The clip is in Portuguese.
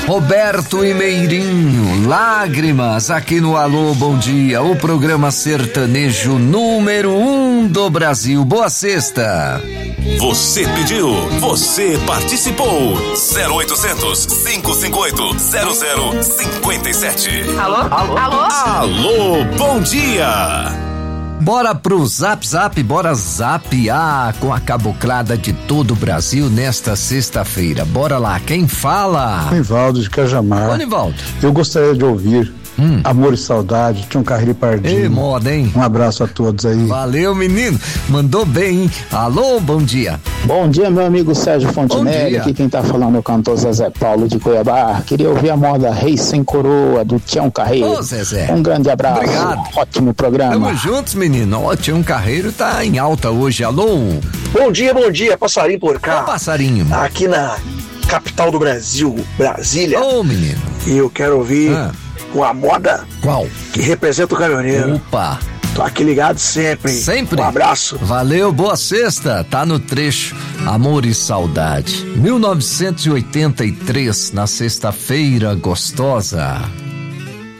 Roberto e Meirinho, Lágrimas, aqui no Alô Bom Dia, o programa sertanejo número 1 do Brasil. Boa sexta. Você pediu, você participou. 0800 558 0057. Alô? Alô? Alô? Alô, bom dia. Bora pro Zap Zap, bora zapear com a caboclada de todo o Brasil nesta sexta-feira. Bora lá, quem fala? Nivaldo de Cajamar. Ô, Nivaldo. Eu gostaria de ouvir Amor e Saudade, Tião Carreiro e Pardinho. Ei, moda, hein? Um abraço a todos aí. Valeu, menino. Mandou bem, hein? Alô, bom dia. Bom dia, meu amigo Sérgio Fontenelle. Aqui quem tá falando é o cantor Zezé Paulo de Cuiabá. Queria ouvir a moda Rei Sem Coroa, do Tião Carreiro. Ô, Zezé. Um grande abraço. Obrigado. Ótimo programa. Tamo juntos, menino. Ó, Tião Carreiro tá em alta hoje. Alô? Bom dia, passarinho por cá. Ô, passarinho. Aqui na capital do Brasil, Brasília. Ô, menino. E eu quero ouvir uma moda. Qual? Que representa o caminhoneiro. Opa. Tô aqui ligado sempre. Sempre. Um abraço. Valeu, boa sexta. Tá no trecho Amor e Saudade. 1983, na sexta-feira gostosa.